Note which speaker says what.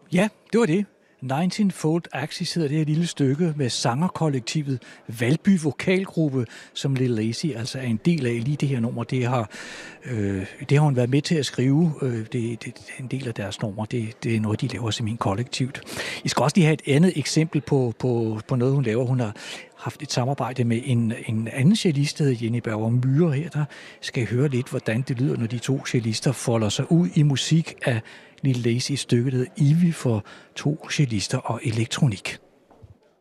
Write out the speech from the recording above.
Speaker 1: Ja, det var det. 19 Fold Axis hedder det her lille stykke med sangerkollektivet Valby Vokalgruppe, som Lil Lazy altså er en del af. Lige det her nummer, det har hun været med til at skrive. Det er en del af deres nummer. Det er noget, de laver simpelthen kollektivt. I skal også lige have et andet eksempel på noget, hun laver. Hun har haft et samarbejde med en anden cellist, der hedder Jenny Berger Myhre. Her der skal I høre lidt, hvordan det lyder, når de to cellister folder sig ud i musik af Lil Lazy stykket, der hedder Ivy for to cellister og elektronik.